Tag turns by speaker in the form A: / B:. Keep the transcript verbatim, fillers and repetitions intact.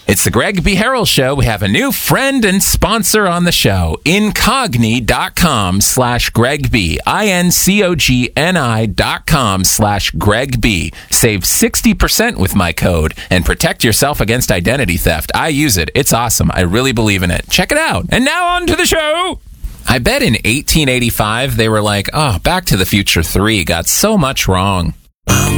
A: It's the Greg B. Harrell Show. We have a new friend and sponsor on the show. Incogni.com slash Greg B. I-N-C-O-G-N-I dot com slash Greg B. Save sixty percent with my code and protect yourself against identity theft. I use it. It's awesome. I really believe in it. Check it out. And now on to the show. I bet in eighteen eighty-five they were like, oh, Back to the Future three got so much wrong.